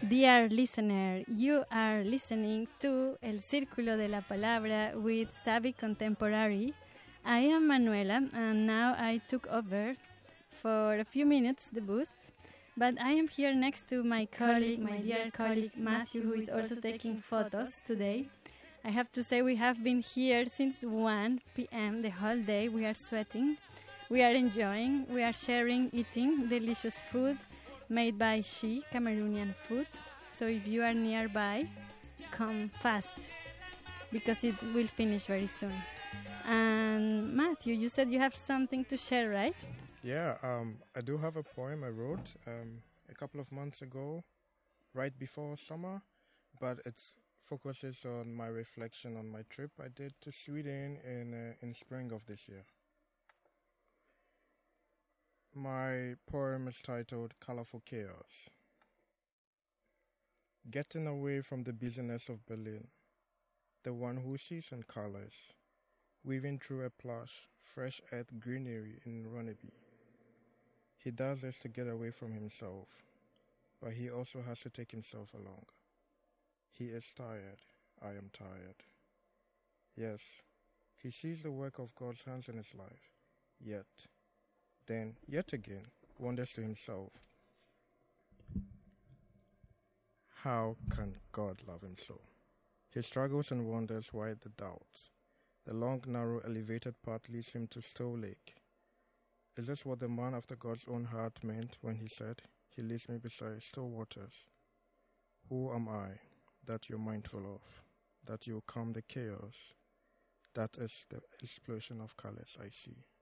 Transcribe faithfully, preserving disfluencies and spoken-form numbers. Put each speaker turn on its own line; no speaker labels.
Dear listener, you are listening to El Círculo de la Palabra with Savvy Contemporary. I am Manuela, and now I took over for a few minutes the booth, but I am here next to my colleague, my dear colleague Matthew, who is also taking photos today. I have to say we have been here since one p m the whole day. We are sweating, we are enjoying, we are sharing, eating delicious food made by She, Cameroonian food. So if you are nearby, come fast, because it will finish very soon. And Matthew, you said you have something to share, right?
Yeah, um, I do have a poem I wrote um, a couple of months ago, right before summer, but it focuses on my reflection on my trip I did to Sweden in uh, in spring of this year. My poem is titled Colorful Chaos. Getting away from the busyness of Berlin, the one who sees in colors, weaving through a plush, fresh earth greenery in Ronneby. He does this to get away from himself, but he also has to take himself along. He is tired. I am tired. Yes, he sees the work of God's hands in his life, yet, then, yet again, wonders to himself, how can God love him so? He struggles and wonders why the doubts. The long, narrow, elevated path leads him to Stowe Lake. Is this what the man after God's own heart meant when he said, "He leads me beside still waters"? Who am I that you're mindful of, that you calm the chaos? That is the explosion of colors I see.